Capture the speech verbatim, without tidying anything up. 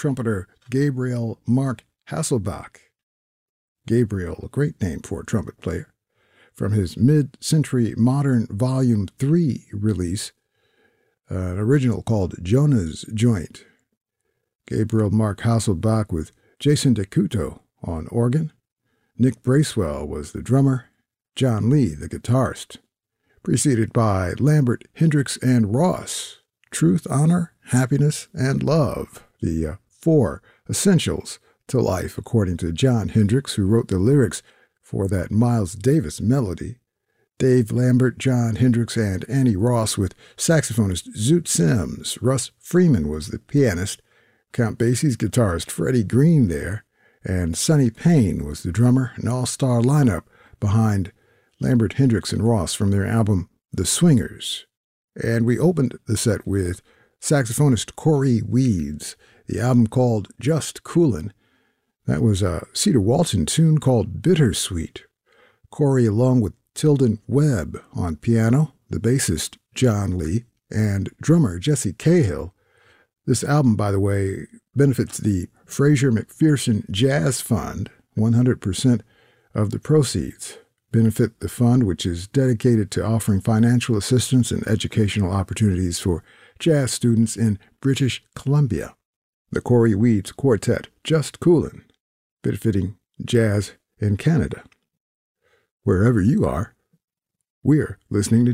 trumpeter Gabriel Mark Hasselbach. Gabriel, a great name for a trumpet player. From his mid-century modern Volume three release, uh, an original called Jonah's Joint. Gabriel Mark Hasselbach with Jason DeCuto on organ. Nick Bracewell was the drummer, John Lee the guitarist, preceded by Lambert, Hendricks, and Ross. Truth, honor, happiness, and love, the uh, four essentials to life, according to John Hendricks, who wrote the lyrics for that Miles Davis melody. Dave Lambert, John Hendricks, and Annie Ross with saxophonist Zoot Sims. Russ Freeman was the pianist, Count Basie's guitarist Freddie Green there, and Sonny Payne was the drummer, an all-star lineup behind Lambert, Hendricks, and Ross from their album The Swingers. And we opened the set with saxophonist Corey Weeds, the album called Just Coolin'. That was a Cedar Walton tune called Bittersweet. Corey, along with Tilden Webb on piano, the bassist John Lee, and drummer Jesse Cahill. This album, by the way, benefits the Fraser McPherson Jazz Fund. one hundred percent of the proceeds benefit the fund, which is dedicated to offering financial assistance and educational opportunities for jazz students in British Columbia. The Corey Weeds Quartet, Just Coolin', benefiting jazz in Canada. Wherever you are, we're listening to